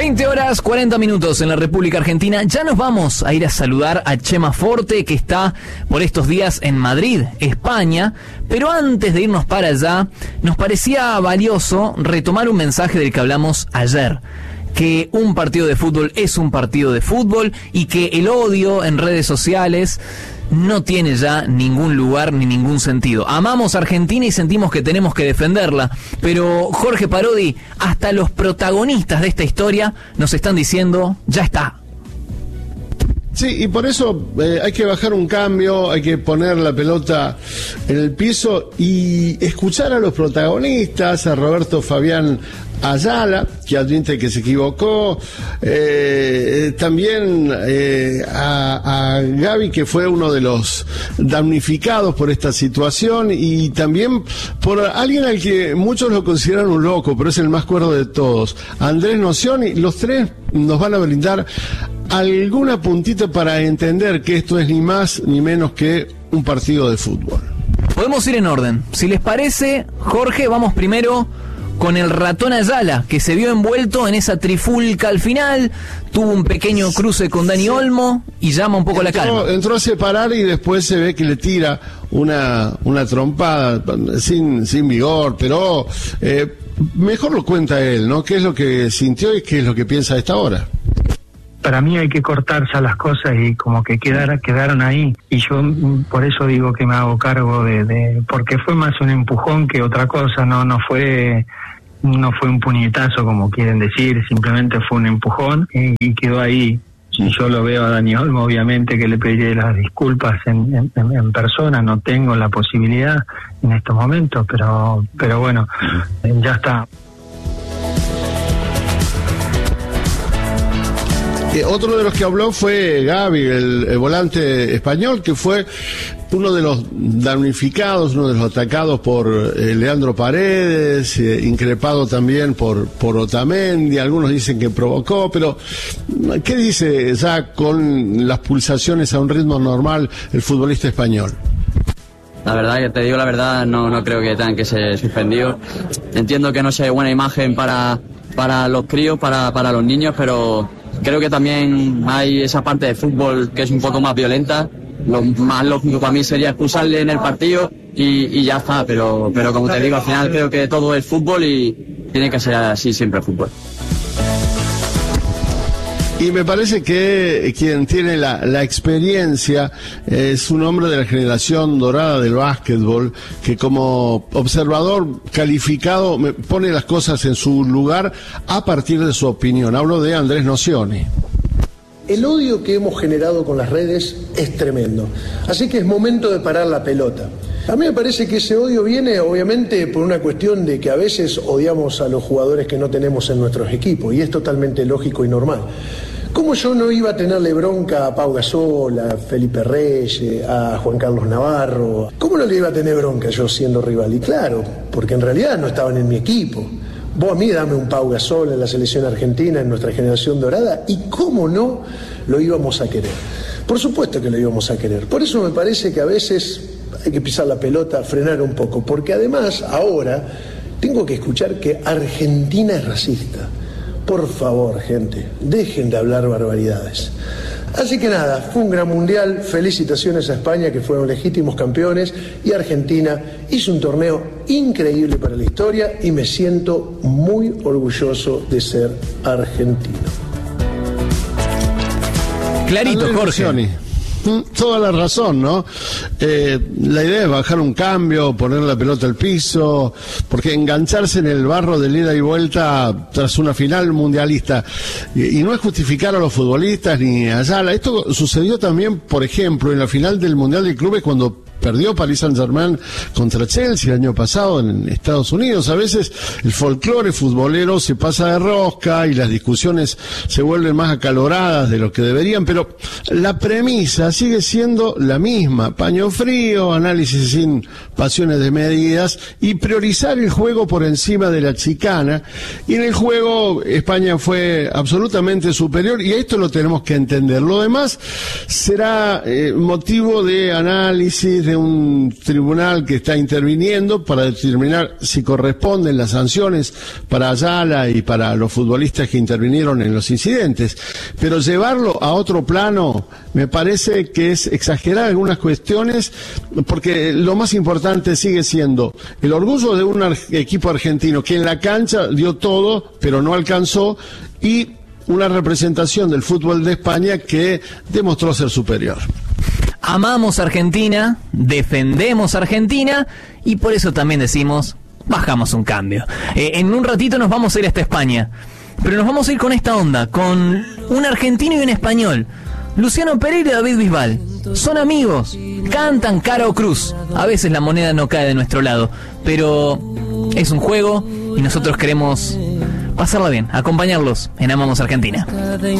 20 horas 40 minutos en la República Argentina. Ya nos vamos a ir a saludar a Chema Forte, que está por estos días en Madrid, España. Pero antes de irnos para allá, nos parecía valioso retomar un mensaje del que hablamos ayer. Que un partido de fútbol es un partido de fútbol y que el odio en redes sociales no tiene ya ningún lugar ni ningún sentido. Amamos a Argentina y sentimos que tenemos que defenderla, pero Jorge Parodi, hasta los protagonistas de esta historia nos están diciendo, ya está. Sí, y por eso hay que bajar un cambio, hay que poner la pelota en el piso y escuchar a los protagonistas, a Roberto Fabián Ayala, que admite que se equivocó, también a Gaby, que fue uno de los damnificados por esta situación, y también por alguien al que muchos lo consideran un loco, pero es el más cuerdo de todos, Andrés Nocioni. Los tres nos van a brindar alguna puntita para entender que esto es ni más ni menos que un partido de fútbol. Podemos ir en orden. Si les parece, Jorge, vamos primero con el ratón Ayala, que se vio envuelto en esa trifulca al final, tuvo un pequeño cruce con Dani Olmo y llama un poco la calma. Entró a separar y después se ve que le tira una trompada sin vigor, pero mejor lo cuenta él, ¿no? ¿Qué es lo que sintió y qué es lo que piensa a esta hora? Para mí hay que cortar ya las cosas y como que quedaron ahí, y yo por eso digo que me hago cargo porque fue más un empujón que otra cosa, no fue un puñetazo como quieren decir, simplemente fue un empujón y quedó ahí. Si yo lo veo a Dani Olmo, obviamente que le pediré las disculpas en persona, no tengo la posibilidad en estos momentos, pero bueno, ya está. Otro de los que habló fue Gaby, el volante español, que fue uno de los damnificados, uno de los atacados por Leandro Paredes, increpado también por Otamendi. Algunos dicen que provocó, pero ¿qué dice ya con las pulsaciones a un ritmo normal el futbolista español? La verdad, que te digo la verdad, no creo que tengan que ser suspendidos. Entiendo que no sea buena imagen para los críos, para los niños, pero creo que también hay esa parte de fútbol que es un poco más violenta. Lo más lógico para mí sería expulsarle en el partido y ya está, pero como te digo, al final creo que todo es fútbol y tiene que ser así siempre el fútbol. Y me parece que quien tiene la experiencia es un hombre de la generación dorada del básquetbol, que como observador calificado pone las cosas en su lugar a partir de su opinión. Hablo de Andrés Nocioni. El odio que hemos generado con las redes es tremendo, así que es momento de parar la pelota. A mí me parece que ese odio viene obviamente por una cuestión de que a veces odiamos a los jugadores que no tenemos en nuestros equipos, y es totalmente lógico y normal. ¿Cómo yo no iba a tenerle bronca a Pau Gasol, a Felipe Reyes, a Juan Carlos Navarro? ¿Cómo no le iba a tener bronca yo siendo rival? Y claro, porque en realidad no estaban en mi equipo. Vos a mí dame un Pau Gasol en la selección argentina, en nuestra generación dorada, y cómo no lo íbamos a querer. Por supuesto que lo íbamos a querer. Por eso me parece que a veces hay que pisar la pelota, frenar un poco, porque además ahora tengo que escuchar que Argentina es racista. Por favor, gente, dejen de hablar barbaridades. Así que nada, fue un gran mundial, felicitaciones a España, que fueron legítimos campeones, y Argentina hizo un torneo increíble para la historia y me siento muy orgulloso de ser argentino. Clarito, Jorge. Toda la razón, ¿no? La idea es bajar un cambio, poner la pelota al piso, porque engancharse en el barro de ida y vuelta tras una final mundialista, y no es justificar a los futbolistas ni a Ayala. Esto sucedió también, por ejemplo, en la final del Mundial de Clubes, cuando perdió Paris Saint-Germain contra Chelsea el año pasado en Estados Unidos. A veces el folclore futbolero se pasa de rosca y las discusiones se vuelven más acaloradas de lo que deberían, pero la premisa sigue siendo la misma: paño frío, análisis sin pasiones desmedidas y priorizar el juego por encima de la chicana. Y en el juego España fue absolutamente superior, y esto lo tenemos que entender. Lo demás será motivo de análisis, de de un tribunal que está interviniendo para determinar si corresponden las sanciones para Ayala y para los futbolistas que intervinieron en los incidentes. Pero llevarlo a otro plano me parece que es exagerar algunas cuestiones, porque lo más importante sigue siendo el orgullo de un equipo argentino que en la cancha dio todo, pero no alcanzó, y una representación del fútbol de España que demostró ser superior. Amamos Argentina, defendemos Argentina y por eso también decimos, bajamos un cambio. En un ratito nos vamos a ir hasta España, pero nos vamos a ir con esta onda, con un argentino y un español. Luciano Pereira y David Bisbal son amigos, cantan cara o cruz. A veces la moneda no cae de nuestro lado, pero es un juego y nosotros queremos pasarla bien, acompañarlos en Amamos Argentina.